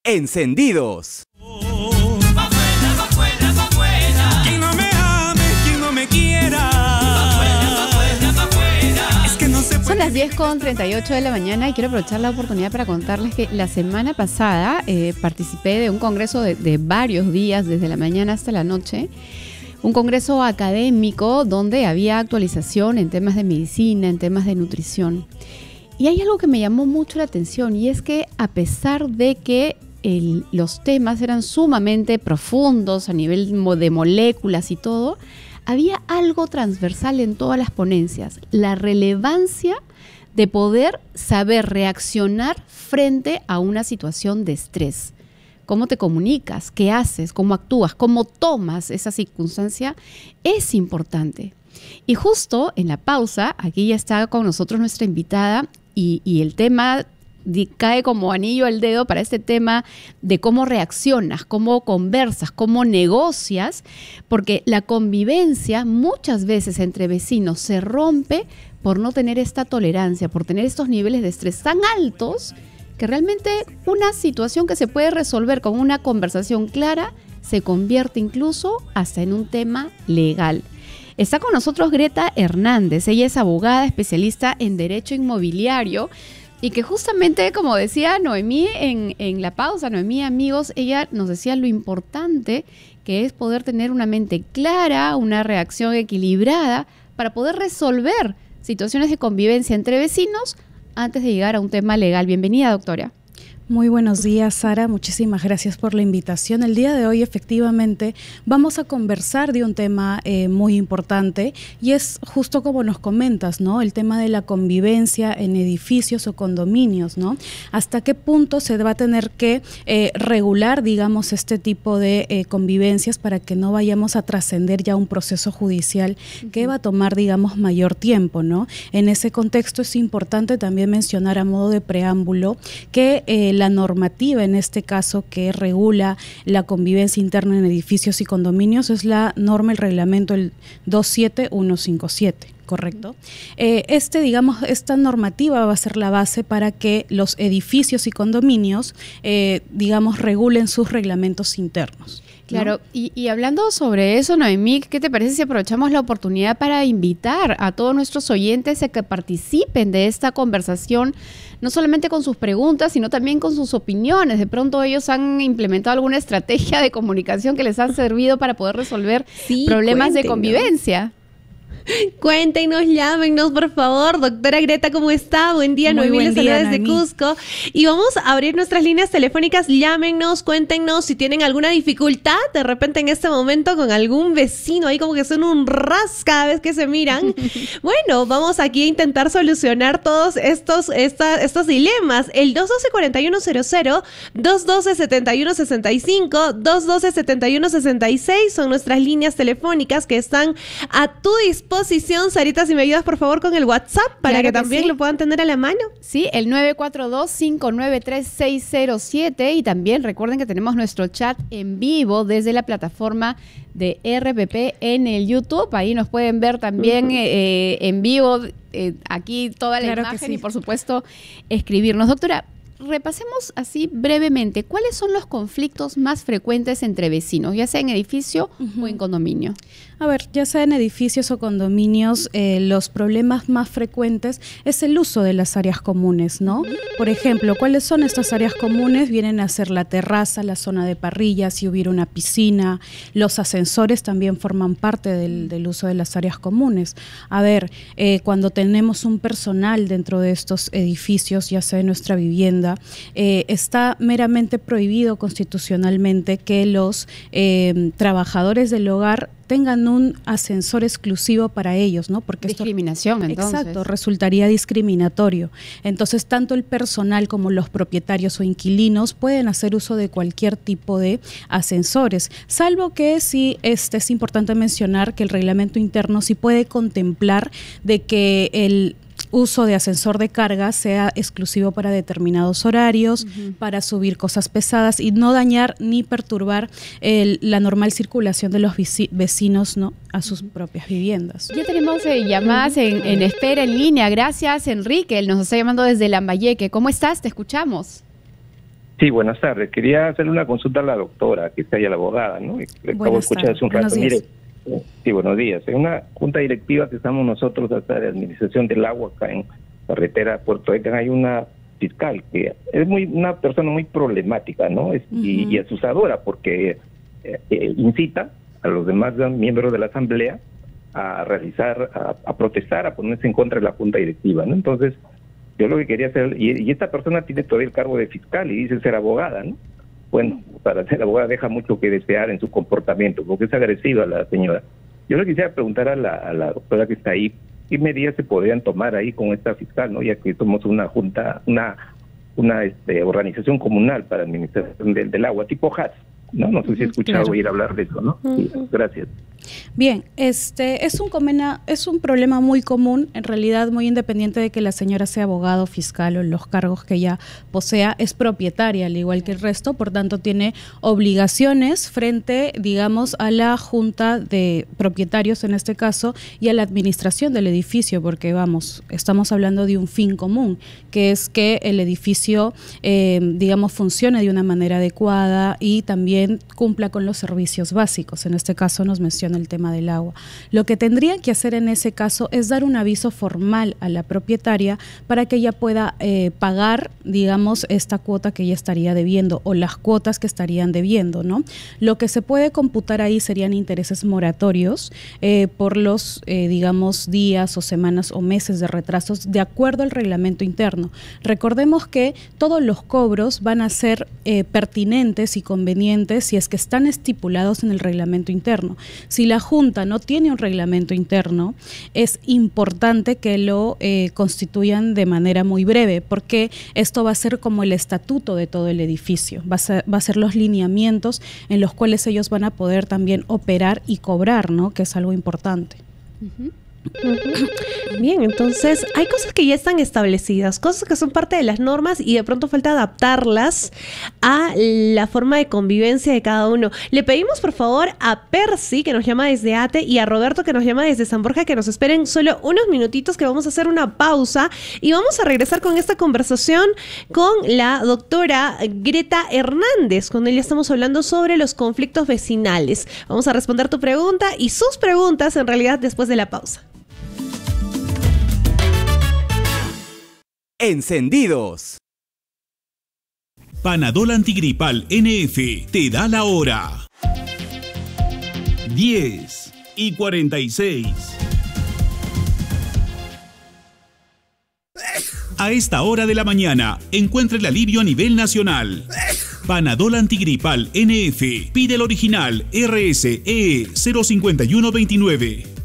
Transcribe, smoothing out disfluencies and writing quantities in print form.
encendidos. Quien no me ame, quien no me quiera. Es que no se puede. Son las 10:38 de la mañana y quiero aprovechar la oportunidad para contarles que la semana pasada participé de un congreso de varios días, desde la mañana hasta la noche. Un congreso académico donde había actualización en temas de medicina, en temas de nutrición. Y hay algo que me llamó mucho la atención, y es que a pesar de que los temas eran sumamente profundos a nivel de moléculas y todo, había algo transversal en todas las ponencias: la relevancia de poder saber reaccionar frente a una situación de estrés. Cómo te comunicas, qué haces, cómo actúas, cómo tomas esa circunstancia es importante. Y justo en la pausa, aquí ya está con nosotros nuestra invitada y el tema cae como anillo al dedo para este tema de cómo reaccionas, cómo conversas, cómo negocias, porque la convivencia muchas veces entre vecinos se rompe por no tener esta tolerancia, por tener estos niveles de estrés tan altos que realmente una situación que se puede resolver con una conversación clara se convierte incluso hasta en un tema legal. Está con nosotros Greta Hernández. Ella es abogada especialista en derecho inmobiliario y que justamente, como decía Noemí en la pausa, Noemí, amigos, ella nos decía lo importante que es poder tener una mente clara, una reacción equilibrada para poder resolver situaciones de convivencia entre vecinos antes de llegar a un tema legal. Bienvenida, doctora. Muy buenos días, Sara. Muchísimas gracias por la invitación. El día de hoy, efectivamente, vamos a conversar de un tema muy importante y es justo como nos comentas, ¿no? El tema de la convivencia en edificios o condominios, ¿no? ¿Hasta qué punto se va a tener que regular, digamos, este tipo de convivencias para que no vayamos a trascender ya un proceso judicial que va a tomar, digamos, mayor tiempo, ¿no? En ese contexto es importante también mencionar a modo de preámbulo que la normativa en este caso que regula la convivencia interna en edificios y condominios es la norma, el reglamento, el 27157. ¿Correcto? Esta normativa va a ser la base para que los edificios y condominios, regulen sus reglamentos internos. Claro, ¿no? Y hablando sobre eso, Noemí, ¿qué te parece si aprovechamos la oportunidad para invitar a todos nuestros oyentes a que participen de esta conversación, no solamente con sus preguntas, sino también con sus opiniones? De pronto ellos han implementado alguna estrategia de comunicación que les ha servido para poder resolver problemas de convivencia. Cuéntenos, llámenos, por favor. Doctora Greta, ¿cómo está? Buen día, Noemí les saluda desde Cusco. Y vamos a abrir nuestras líneas telefónicas. Llámenos, cuéntenos si tienen alguna dificultad de repente en este momento con algún vecino ahí como que son un ras cada vez que se miran. Bueno, vamos aquí a intentar solucionar todos estos dilemas. El 212-4100, 212-7165, 212-7166 son nuestras líneas telefónicas que están a tu disposición. Sarita, si me ayudas por favor con el WhatsApp para que también sí lo puedan tener a la mano. Sí, el 942-593-607, y también recuerden que tenemos nuestro chat en vivo desde la plataforma de RPP en el YouTube. Ahí nos pueden ver también en vivo, aquí toda la imagen y por supuesto escribirnos. Doctora, repasemos así brevemente, ¿cuáles son los conflictos más frecuentes entre vecinos, ya sea en edificio o en condominio? A ver, ya sea en edificios o condominios, los problemas más frecuentes es el uso de las áreas comunes, ¿no? Por ejemplo, ¿cuáles son estas áreas comunes? Vienen a ser la terraza, la zona de parrillas, si hubiera una piscina, los ascensores también forman parte del uso de las áreas comunes. A ver, cuando tenemos un personal dentro de estos edificios, ya sea en nuestra vivienda, está meramente prohibido constitucionalmente que los trabajadores del hogar tengan un ascensor exclusivo para ellos, ¿no? Porque discriminación, entonces. Exacto, resultaría discriminatorio. Entonces, tanto el personal como los propietarios o inquilinos pueden hacer uso de cualquier tipo de ascensores, salvo que sí, es importante mencionar que el reglamento interno sí puede contemplar de que el uso de ascensor de carga sea exclusivo para determinados horarios, para subir cosas pesadas y no dañar ni perturbar la normal circulación de los vecinos, ¿no?, a sus propias viviendas. Ya tenemos llamadas en espera en línea. Gracias, Enrique. Él nos está llamando desde Lambayeque. ¿Cómo estás? Te escuchamos. Sí, buenas tardes. Quería hacerle una consulta a la doctora, que está ahí, a la abogada, ¿no? Le acabo de escuchar hace un rato. Mire, sí, buenos días. En una junta directiva que estamos nosotros hasta de administración del agua acá en carretera Puerto Edén, hay una fiscal que es una persona muy problemática, ¿no? Y asusadora, porque incita a los demás miembros de la asamblea a protestar, a ponerse en contra de la junta directiva, ¿no? Entonces, yo lo que quería hacer, y esta persona tiene todavía el cargo de fiscal y dice ser abogada, ¿no? Bueno, para ser abogada deja mucho que desear en su comportamiento, porque es agresiva la señora. Yo le quisiera preguntar a la doctora que está ahí, ¿qué medidas se podrían tomar ahí con esta fiscal, ¿no? Ya que somos una junta, una organización comunal para administración del agua, tipo HAS, ¿no? No sé si he escuchado oír hablar de eso, ¿no? Sí, gracias. Bien, es un problema muy común, en realidad muy independiente de que la señora sea abogado, fiscal o los cargos que ella posea, es propietaria al igual que el resto, por tanto tiene obligaciones frente, digamos, a la junta de propietarios en este caso y a la administración del edificio, porque vamos, estamos hablando de un fin común, que es que el edificio, digamos, funcione de una manera adecuada y también cumpla con los servicios básicos. En este caso nos menciona el tema del agua. Lo que tendrían que hacer en ese caso es dar un aviso formal a la propietaria para que ella pueda pagar, digamos, esta cuota que ella estaría debiendo o las cuotas que estarían debiendo, ¿no? Lo que se puede computar ahí serían intereses moratorios por los, digamos, días o semanas o meses de retrasos de acuerdo al reglamento interno. Recordemos que todos los cobros van a ser pertinentes y convenientes si es que están estipulados en el reglamento interno. Si la Junta no tiene un reglamento interno, es importante que lo constituyan de manera muy breve, porque esto va a ser como el estatuto de todo el edificio, va a ser los lineamientos en los cuales ellos van a poder también operar y cobrar, ¿no? Que es algo importante. Bien, entonces hay cosas que ya están establecidas, cosas que son parte de las normas y de pronto falta adaptarlas a la forma de convivencia de cada uno. Le pedimos por favor a Percy, que nos llama desde Ate, y a Roberto, que nos llama desde San Borja, que nos esperen solo unos minutitos, que vamos a hacer una pausa y vamos a regresar con esta conversación con la doctora Greta Hernández. Con ella estamos hablando sobre los conflictos vecinales. Vamos a responder tu pregunta y sus preguntas en realidad después de la pausa. Encendidos. Panadol Antigripal NF te da la hora. 10:46. A esta hora de la mañana, encuentra el alivio a nivel nacional. Panadol Antigripal NF. Pide el original RSE 05129.